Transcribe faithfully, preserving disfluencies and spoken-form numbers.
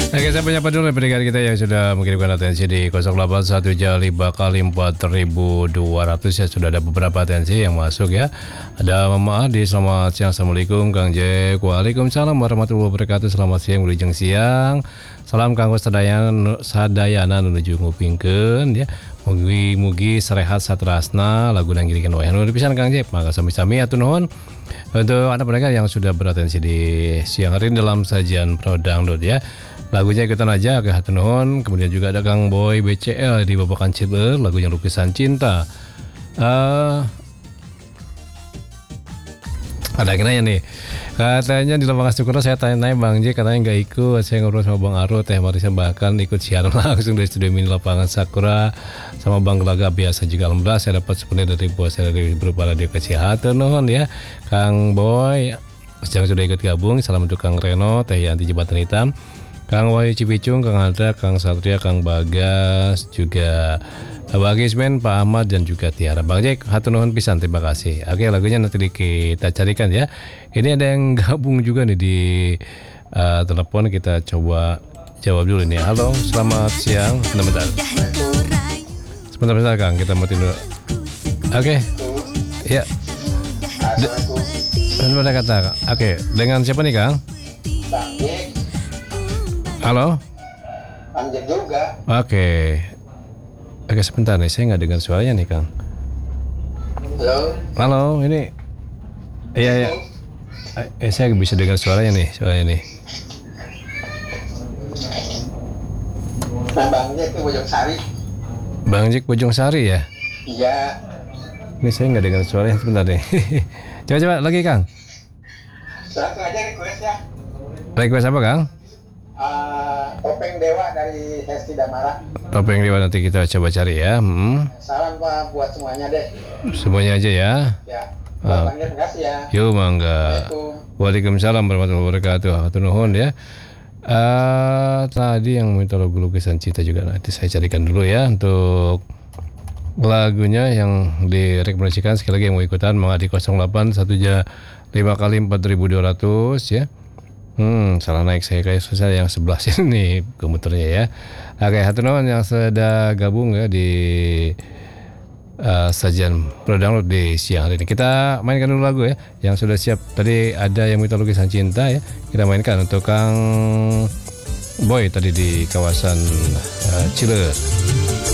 Oke, saya menyapa dulu pendengar kita yang sudah mengirimkan atensi di nol delapan satu lima kali empat ribu dua ratus ya. Sudah ada beberapa atensi yang masuk ya. Ada Mama Adi, selamat siang. Assalamualaikum Kang Jack. Waalaikumsalam warahmatullahi wabarakatuh. Selamat siang, wilujeng siang. Salam kanggo sadayana sadayana menuju ngupingkeun ya. Mugi-mugi serehat satrasna lagu dan girikan wayah nuhun pisan Kang Jack. Maka sami-sami atur nuhun. Untuk anda mereka yang sudah beratensi di siang hari dalam sajian Pro Download ya. Lagunya ikutan aja ke hati nuhun. Kemudian juga ada Kang Boy B C L di Babakan Ciber, lagunya Lukisan Cinta. Uh, ada yang nanya nih, katanya di Lapangan Syukur saya tanya-tanya Bang J, katanya nggak ikut, saya ngobrol sama Bang Arut, Teh Marisa bahkan ikut siaran langsung dari studio mini Lapangan Sakura sama Bang Gelaga. Biasa juga alhamdulillah saya dapat sepenuhnya dari bos saya dari berupa radio kesehatan nuhun ya. Kang Boy yang sudah ikut gabung, salam untuk Kang Reno, Teh Yanti Jembatan Hitam, Kang Wahyu Cipicung, Kang Alda, Kang Satria, Kang Bagas, juga Abah Gismen, Pak Ahmad, dan juga Tiara. Bang Jack, hatur nuhun pisan, terima kasih. Oke, lagunya nanti kita carikan ya. Ini ada yang gabung juga nih di uh, telepon, kita coba jawab dulu nih. Halo, selamat siang. Sebentar, sebentar, sebentar Kang, kita mau dulu. Oke, ya. Sebentar kata, oke, dengan siapa nih Kang? Halo? Bang Jack juga. Oke. Oke, sebentar nih, saya nggak dengar suaranya nih, Kang. Halo? Halo, ini... Iya, iya. Eh, saya bisa dengar suaranya nih, suaranya nih. Nah, Bang Jack itu Bojong Sari. Bang Jack Bojong Sari ya? Iya. Ini saya nggak dengar suaranya, sebentar nih. Coba-coba lagi, Kang. Langsung aja request ya. Request apa, Kang? Uh, Topeng Dewa dari Hesti Damara. Topeng Dewa nanti kita coba cari ya. Hmm. Salam Pak buat semuanya deh. Semuanya aja ya. Ya. Uh, Bang Jack, makasih ya. Yo, mangga. Waalaikumsalam warahmatullahi wabarakatuh. Hatur nuhun ya. Uh, tadi yang minta lagu Lukisan Cinta juga nanti saya carikan dulu ya untuk lagunya yang direkomendasikan. Sekali lagi yang mau ikutan Mang Adi nol delapan satu lima kali empat ribu dua ratus ya. Hmm, salah naik saya kayak susah yang sebelah sini komputernya ya. Oke, hatur nuhun yang sudah gabung ya di uh, sajian Pro Download di siang hari ini. Kita mainkan dulu lagu ya yang sudah siap. Tadi ada yang minta Lukisan Cinta ya. Kita mainkan untuk Kang Boy tadi di kawasan uh, Ciler.